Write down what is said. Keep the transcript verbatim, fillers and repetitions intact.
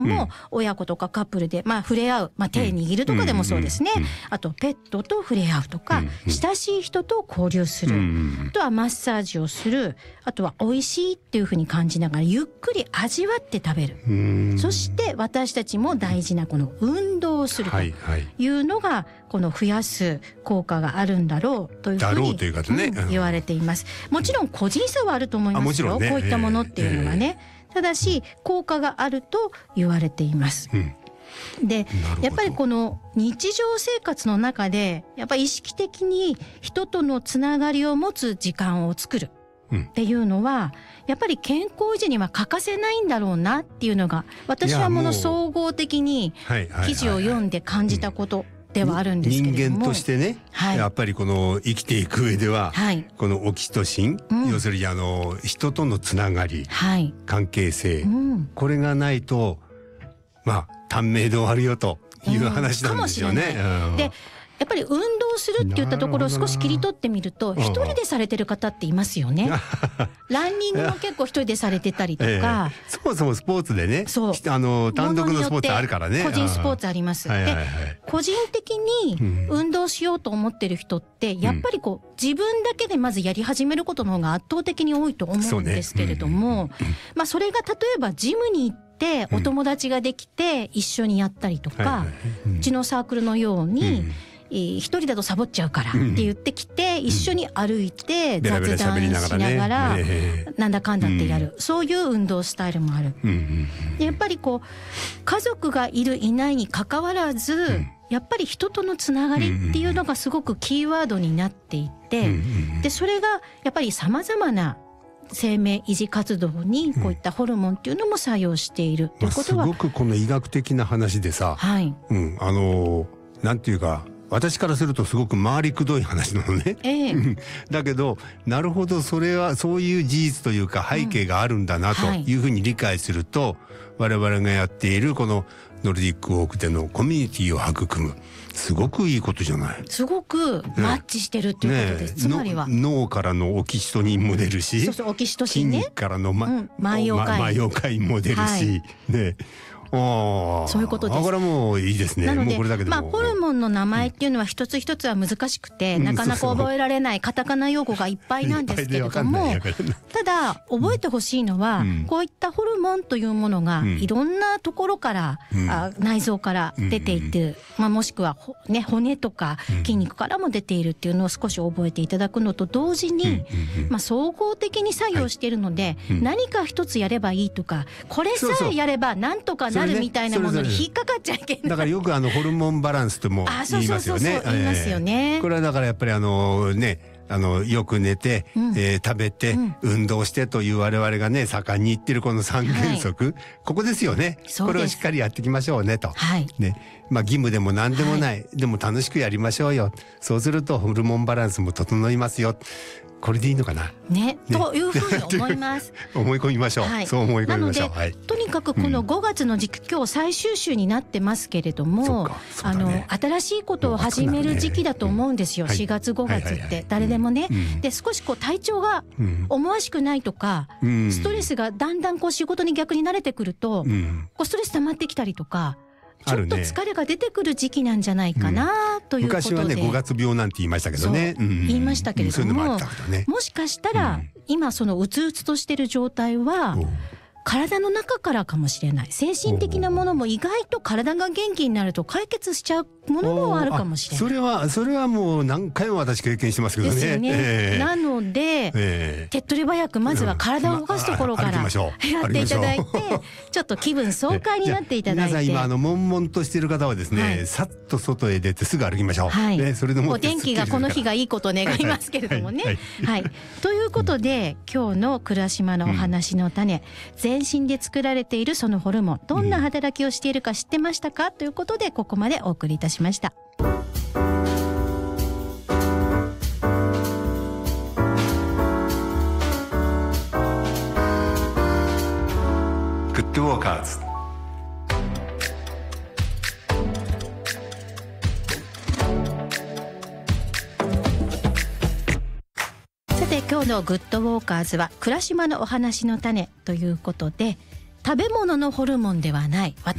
も、うん、親子とかカップルで、まあ、触れ合う、まあ、手握るとかでもそうですね、うんうんうん、あとペットと触れ合うとか、うんうん、親しい人と交流する、うんうん、あとはマッサージをする、あとは美味しいっていうふうに感じながらゆっくり味わって食べる、うん、そして私たちも大事なこの運動をするというのがこの増やす効果があるんだろうというふうに言われています。もちろん個人差はあると思いますよ、ね、こういったものっていうのはね、えーただし効果があると言われています、うん、でやっぱりこの日常生活の中でやっぱり意識的に人とのつながりを持つ時間を作るっていうのはやっぱり健康維持には欠かせないんだろうなっていうのが私はもの総合的に記事を読んで感じたことではあるんですけれども、 人間としてね、はい、やっぱりこの生きていく上では、はい、このオキシトシン、うん、要するにあの人とのつながり、はい、関係性、うん、これがないとまあ短命で終わるよという話なんですよね。うん、かもしれない。うん、でやっぱり運動するって言ったところを少し切り取ってみると一人でされてる方っていますよね。ランニングも結構一人でされてたりとか、えー、 そもそもスポーツでね、そうあの単独のスポーツあるからね、 個人スポーツあります。で個人的に運動しようと思ってる人ってやっぱりこう自分だけでまずやり始めることの方が圧倒的に多いと思うんですけれども、そ,、ねうんまあ、それが例えばジムに行ってお友達ができて一緒にやったりとか、うちのサークルのように、うん一人だとサボっちゃうからって言ってきて、うん、一緒に歩いて雑談しながらなんだかんだってやる、うん、そういう運動スタイルもある、うん、でやっぱりこう家族がいるいないに関わらず、うん、やっぱり人とのつながりっていうのがすごくキーワードになっていて、うん、でそれがやっぱりさまざまな生命維持活動にこういったホルモンっていうのも作用しているということは、 まあ、すごくこの医学的な話でさ、はいうん、あのなんていうか私からするとすごく回りくどい話なのね、ええ、だけどなるほどそれはそういう事実というか背景があるんだなというふうに理解すると、うんはい、我々がやっているこのノルディックウォークでのコミュニティを育むすごくいいことじゃない。 すごくマッチしてるっていうことです、ね、つまりは脳からのオキシトニンも出るし、 そうそうオキシトシンね、 筋肉からの、まうん、 万葉解万葉解も出るし、はい、ねあそういうことです。 これはもういいですね。 なのでもうこれだけでも、 まあ、ホルモンの名前っていうのは一つ一つは難しくて、うん、なかなか覚えられないカタカナ用語がいっぱいなんですけれども、ただ覚えてほしいのは、うん、こういったホルモンというものがいろんなところから、うん、あ内臓から出ていって、うんまあ、もしくは、ね、骨とか筋肉からも出ているっていうのを少し覚えていただくのと同時に、うんまあ、総合的に作用しているので、はい、何か一つやればいいとかこれさえやればなんとかなるみたいなものに引っかかっちゃいけない。 だからよくあのホルモンバランスとも言いますよね。 言いますよね。 これはだからやっぱりあのねあのよく寝て、うんえー、食べて、うん、運動してという我々がね盛んに言ってるこの三原則、はい、ここですよね。これをしっかりやっていきましょうねと、はいねまあ、義務でも何でもない、はい、でも楽しくやりましょうよ。そうするとホルモンバランスも整いますよ。これでいいのかなね, ねというふうに思います思い込みましょう、はい、そう思い込みましょう。 なので、はい、とにかくこのごがつの時期、うん、今日最終週になってますけれども、ね、あの新しいことを始める時期だと思うんですよ、ねうん、しがつごがつって、はいはいはいはい、誰でもね、うん、で少しこう体調が思わしくないとか、うん、ストレスがだんだんこう仕事に逆に慣れてくると、うん、こうストレス溜まってきたりとかちょっと疲れが出てくる時期なんじゃないかな、うん、ということで、 昔はねごがつ病なんて言いましたけどね、 うん、言いましたけれども、うん、ね、もしかしたら、うん、今そのうつうつとしてる状態は体の中からかもしれない。精神的なものも意外と体が元気になると解決しちゃうものもあるかもしれない。 それはそれはもう何回も私経験してますけどね。 ですよね、えー、なので、えー、手っ取り早くまずは体を動かすところからやっていただいて、ちょっと気分爽快になっていただいて、 皆さん今あの悶々としている方はですね、はい、さっと外へ出てすぐ歩きましょう、はいね、それでもお天気がこの日がいいことを願いますけれどもね、はいはいはい、ということで今日の倉島のお話の種、うん、全身で作られているそのホルモンどんな働きをしているか知ってましたか、うん、ということでここまでお送りいたしました。 グッドウォーカーズ。 さて今日のグッドウォーカーズは倉島のお話の種ということで、食べ物のホルモンではない私